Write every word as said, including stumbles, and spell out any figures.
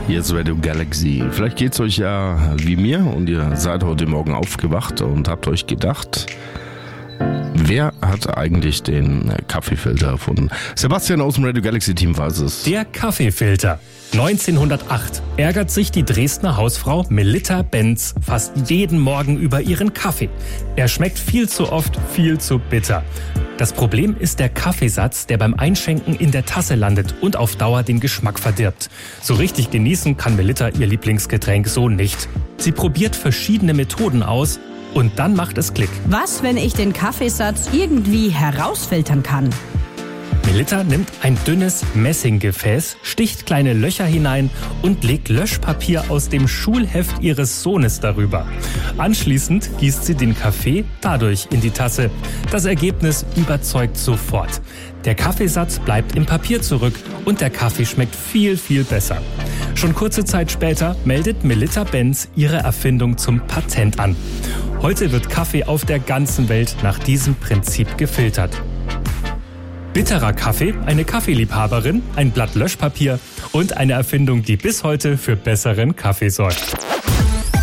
Hier ist Radio Galaxy. Vielleicht geht's euch ja wie mir und ihr seid heute Morgen aufgewacht und habt euch gedacht, wer hat eigentlich den Kaffeefilter erfunden? Sebastian aus dem Radio Galaxy Team weiß es. Der Kaffeefilter. neunzehnhundertacht ärgert sich die Dresdner Hausfrau Melitta Benz fast jeden Morgen über ihren Kaffee. Er schmeckt viel zu oft viel zu bitter. Das Problem ist der Kaffeesatz, der beim Einschenken in der Tasse landet und auf Dauer den Geschmack verdirbt. So richtig genießen kann Melitta ihr Lieblingsgetränk so nicht. Sie probiert verschiedene Methoden aus und dann macht es Klick. Was, wenn ich den Kaffeesatz irgendwie herausfiltern kann? Melitta nimmt ein dünnes Messinggefäß, sticht kleine Löcher hinein und legt Löschpapier aus dem Schulheft ihres Sohnes darüber. Anschließend gießt sie den Kaffee dadurch in die Tasse. Das Ergebnis überzeugt sofort. Der Kaffeesatz bleibt im Papier zurück und der Kaffee schmeckt viel, viel besser. Schon kurze Zeit später meldet Melitta Benz ihre Erfindung zum Patent an. Heute wird Kaffee auf der ganzen Welt nach diesem Prinzip gefiltert. Bitterer Kaffee, eine Kaffeeliebhaberin, ein Blatt Löschpapier und eine Erfindung, die bis heute für besseren Kaffee sorgt.